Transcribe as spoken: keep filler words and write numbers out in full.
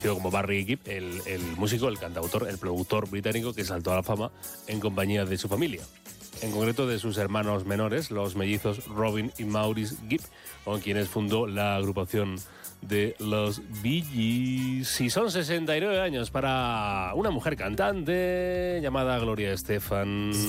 como Barry Gibb, el, el músico, el cantautor, el productor británico que saltó a la fama en compañía de su familia. En concreto de sus hermanos menores, los mellizos Robin y Maurice Gibb, con quienes fundó la agrupación de los Bee Gees. Y son sesenta y nueve años para una mujer cantante llamada Gloria Estefan.